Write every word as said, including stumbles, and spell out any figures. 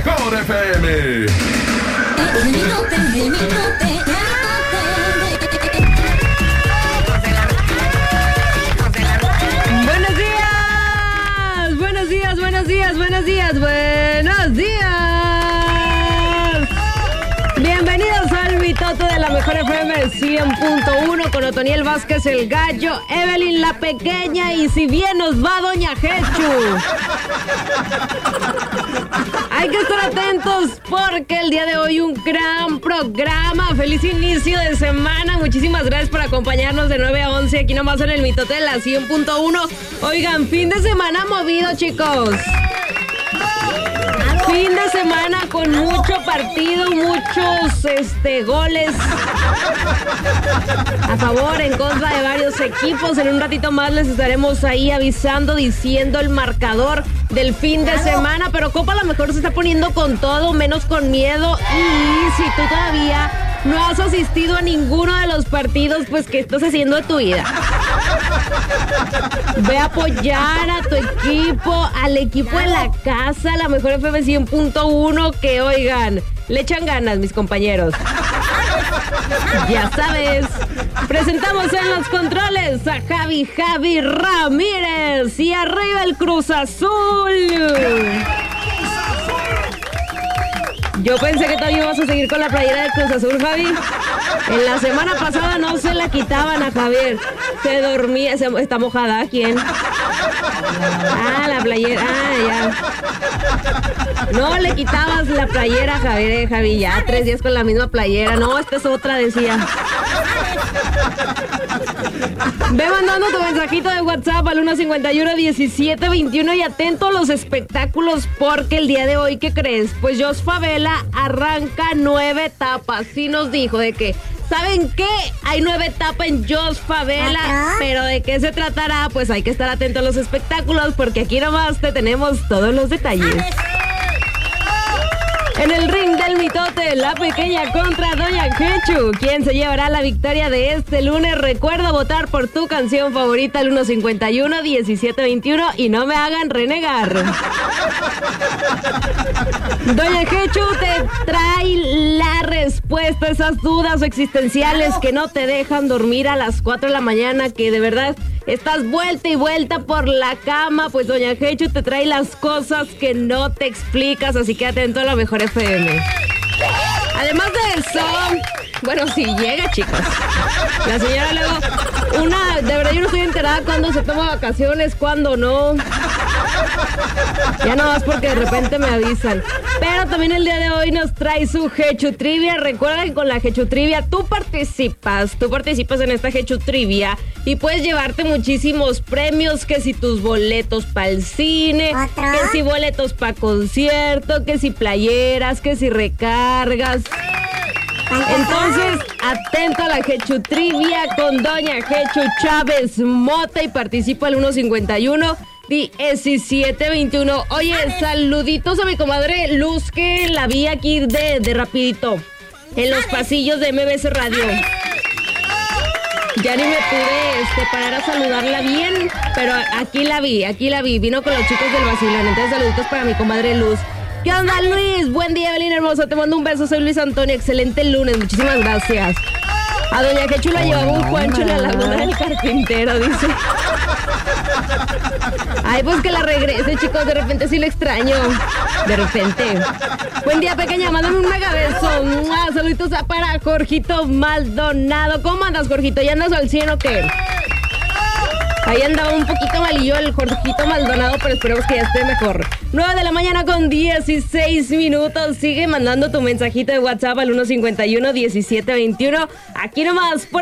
mejor F M. El mitote, el mitote. Buenos días, buenos días, buenos días, buenos días, buenos días. Bienvenidos al mitote de la mejor F M cien punto uno con Otoniel Vázquez, el gallo, Evelyn la pequeña y si bien nos va Doña Jechu. Hay que estar atentos porque el día de hoy un gran programa. Feliz inicio de semana. Muchísimas gracias por acompañarnos de nueve a once aquí nomás en el mitote de la cien punto uno. Oigan, fin de semana movido, chicos. Fin de semana con mucho partido, muchos este, goles a favor, en contra de varios equipos. En un ratito más les estaremos ahí avisando, diciendo el marcador del fin de semana. Pero Copa a lo mejor se está poniendo con todo, menos con miedo. Y si tú todavía no has asistido a ninguno de los partidos, pues ¿qué estás haciendo de tu vida? Ve a apoyar a tu equipo, al equipo de la casa, la mejor F M cien punto uno, que oigan, le echan ganas, mis compañeros. Ya sabes, presentamos en los controles a Javi, Javi Ramírez y arriba el Cruz Azul. Yo pensé que todavía ibas a seguir con la playera de Cruz Azul, Javi. En la semana pasada no se la quitaban a Javier. Se dormía, se, está mojada. ¿Quién? Ah, la playera. Ah, ya. No le quitabas la playera a Javier, eh, Javi. Ya, tres días con la misma playera. No, esta es otra, decía. Ve mandando tu mensajito de WhatsApp al uno cincuenta y uno, diecisiete veintiuno y atento a los espectáculos porque el día de hoy, ¿qué crees? Pues Jos Favela arranca nueva etapa. Sí nos dijo de que, ¿saben qué? Hay nueva etapa en Jos Favela, ¿Ah? Pero ¿de qué se tratará? Pues hay que estar atento a los espectáculos porque aquí nomás te tenemos todos los detalles. En el ring del mitote, la pequeña contra Doña Jechu. ¿Quién se llevará la victoria de este lunes? Recuerda votar por tu canción favorita al uno cincuenta y uno, diecisiete veintiuno y no me hagan renegar. Doña Jechu te trae la respuesta a esas dudas existenciales que no te dejan dormir a las cuatro de la mañana, que de verdad estás vuelta y vuelta por la cama. Pues Doña Jechu te trae las cosas que no te explicas, así que atento a la mejor F M. Además de eso, bueno, si llega, chicos. La señora luego, una, de verdad yo no estoy enterada cuándo se toma vacaciones, cuándo no. Ya no más porque de repente me avisan. Pero también el día de hoy nos trae su Jechu Trivia. Recuerda que con la Jechu Trivia tú participas, tú participas en esta Jechu Trivia y puedes llevarte muchísimos premios, que si tus boletos para el cine, ¿Otra? que si boletos para concierto, que si playeras, que si recargas. Entonces, atento a la Jechu Trivia con Doña Jechu Chávez Mota y participa al uno cincuenta y uno, diecisiete veintiuno. Oye, saluditos a mi comadre Luz, que la vi aquí de, de rapidito en los pasillos de M B S Radio. Ya ni me pude este, parar a saludarla bien, pero aquí la vi, aquí la vi. Vino con los chicos del Basilán. Entonces, saluditos para mi comadre Luz. ¿Qué onda, Luis? Buen día, Evelyn hermosa. Te mando un beso. Soy Luis Antonio. Excelente lunes. Muchísimas gracias. A Doña Jechu la llevaba un Juancho en la laguna del carpintero, dice. Ay, pues que la regrese, chicos. De repente sí lo extraño. De repente. Buen día, pequeña. Mándame un mega beso. ¡Mua! Saluditos para Jorgito Maldonado. ¿Cómo andas, Jorgito? ¿Ya andas al cien o qué? Ahí andaba un poquito malillo el Jorgito Maldonado, pero esperemos que ya esté mejor. nueve de la mañana con dieciséis minutos. Sigue mandando tu mensajito de WhatsApp al uno cincuenta y uno, diecisiete veintiuno. Aquí nomás por